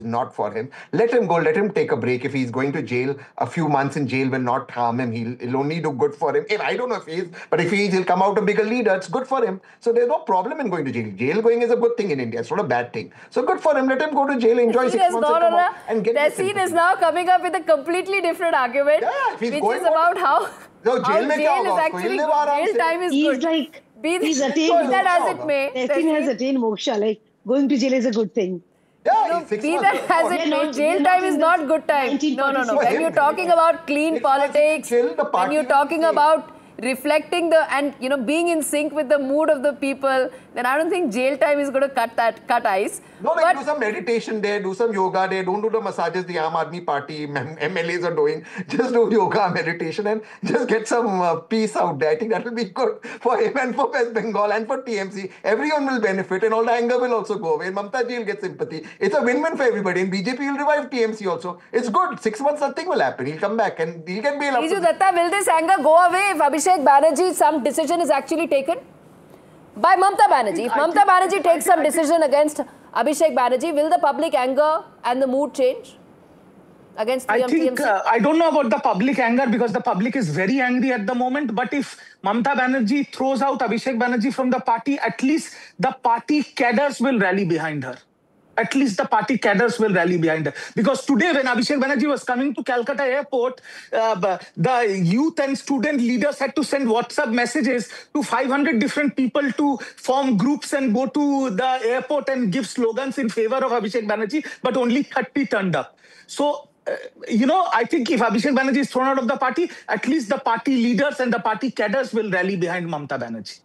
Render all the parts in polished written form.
not for him. Let him go. Let him take a break. If he's going to jail, a few months in jail will not harm him. He'll only do good for him. If I don't know if he is, but if he is, he'll come out a bigger leader. It's good for him. So there's no problem in going to jail. Jail going is a good thing in India. It's not a bad thing. So good for him. Let him go to jail, enjoy 6 months and come out and get the Tehseen is now coming up with a completely different argument, which is about how jail is actually jail time is he's good. Like, he's Be attained that as it may. Tehseen has attained moksha. Like, going to jail is a good thing. Yeah, be that as it may, jail time is not good time. No. When you're talking about clean politics, when you're talking about reflecting being in sync with the mood of the people, then I don't think jail time is going to cut ice. No, like do some meditation there, do some yoga there. Don't do the massages the Aam Aadmi Party MLAs are doing. Just do yoga, meditation, and just get some peace out there. I think that will be good for him and for West Bengal and for TMC. Everyone will benefit, and all the anger will also go away. And Mamta ji will get sympathy. It's a win-win for everybody. And BJP will revive TMC also. It's good. 6 months, nothing will happen. He'll come back and he'll get bail. Biju Datta, will this anger go away if Abhishek Banerjee, some decision is actually taken by Mamta Banerjee? If Mamta Banerjee takes some decision against Abhishek Banerjee, will the public anger and the mood change against TMC? I don't know about the public anger because the public is very angry at the moment. But if Mamta Banerjee throws out Abhishek Banerjee from the party, at least the party cadres will rally behind her. At least the party cadres will rally behind her. Because today when Abhishek Banerjee was coming to Calcutta airport, the youth and student leaders had to send WhatsApp messages to 500 different people to form groups and go to the airport and give slogans in favor of Abhishek Banerjee, but only 30 turned up. So, I think if Abhishek Banerjee is thrown out of the party, at least the party leaders and the party cadres will rally behind Mamta Banerjee.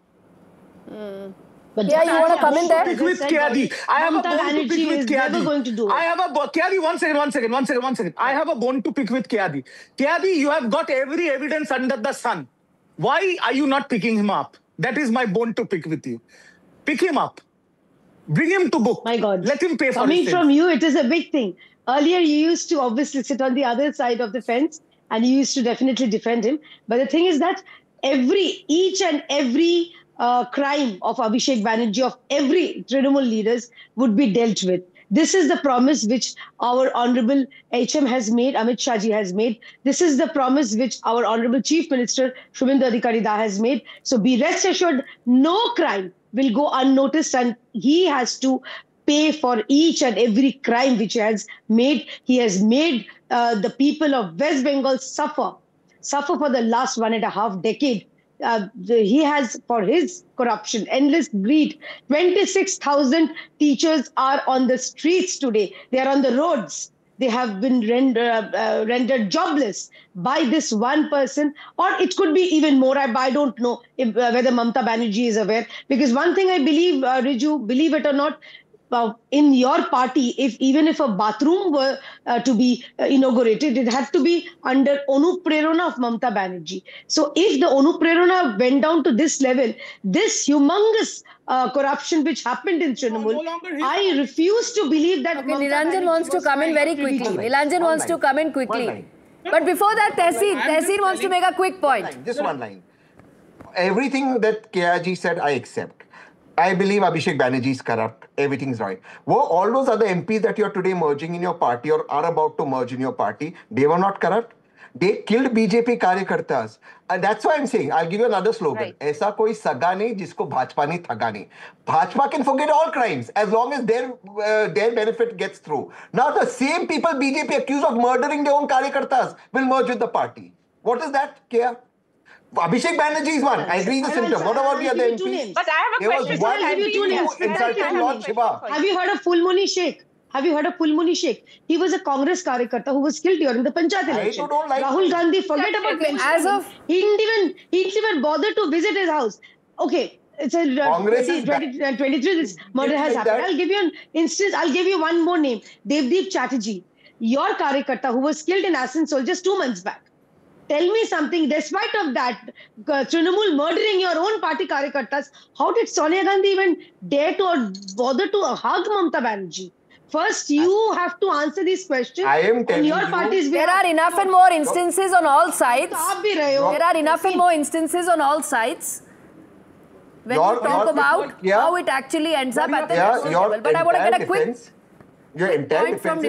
But yeah, you want to come in there? Pick with Kyadi. I have a bone to pick with Kyadi. I have a Kyadi, one second. I have a bone to pick with Kyadi. Kyadi, you have got every evidence under the sun. Why are you not picking him up? That is my bone to pick with you. Pick him up. Bring him to book. My God. Let him pay for it. Coming from you, it is a big thing. Earlier, you used to obviously sit on the other side of the fence and you used to definitely defend him. But the thing is that each and every crime of Abhishek Banerjee, of every Trinamool leaders, would be dealt with. This is the promise which our Honorable HM has made, Amit Shah ji has made. This is the promise which our Honorable Chief Minister Shubhendu Adhikari Da has made. So be rest assured, no crime will go unnoticed, and he has to pay for each and every crime which he has made. He has made the people of West Bengal suffer for the last 1.5 decades. He has, for his corruption, endless greed. 26,000 teachers are on the streets today. They are on the roads. They have been rendered jobless by this one person, or it could be even more. I don't know whether Mamta Banerjee is aware. Because one thing I believe, Riju, believe it or not, in your party, even if a bathroom were to be inaugurated, it had to be under Anuprerana of Mamta Banerjee. So if the Anuprerana went down to this level, this humongous corruption which happened in Trinamool, I refuse to believe that. Okay, Nilanjan wants to come in very quickly. Nilanjan wants to come in quickly. But before that, Tehseen wants to make a quick point. Just one line. Everything that Kyaji said, I accept. I believe Abhishek Banerjee is corrupt. Everything's right. All those other MPs that you're today merging in your party or are about to merge in your party, they were not corrupt. They killed BJP karyakartas. And that's why I'm saying, I'll give you another slogan. Aisa koi saga nahi, jisko Bhajpa nahi thaga nahi. Bhajpa can forget all crimes as long as their benefit gets through. Now the same people BJP accused of murdering their own karyakartas will merge with the party. What is that, Kya? Abhishek Banerjee is one. I agree the symptom. What about the other MPs? But I have a question. I'll give you 2 names. Insulting Lord Shiva. Have you heard of Fulmuni Sheikh? He was a Congress karyakarta who was killed during the Panchayat election. Rahul Gandhi, forget about pension. He didn't even bother to visit his house. Okay, it's a 2023 this murder has happened. I'll give you an instance. I'll give you one more name. Devdeep Chatterjee, your karyakarta who was killed in Asansol just 2 months back. Tell me something, despite of that, Trinamool murdering your own party karyakartas, how did Sonia Gandhi even dare to or bother to hug Mamta Banerjee? First, you have to answer these questions. I am telling your parties. There are enough and more instances on all sides. There are enough and more instances on all sides. When you talk about how it actually ends up at the national level. But I want to get a quick your entire defense